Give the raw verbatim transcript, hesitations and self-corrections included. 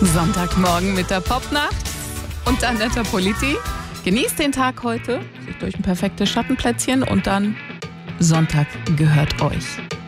Sonntagmorgen mit der Popnacht und dann netter Politi. Genießt den Tag heute, sucht euch ein perfektes Schattenplätzchen und dann Sonntag gehört euch.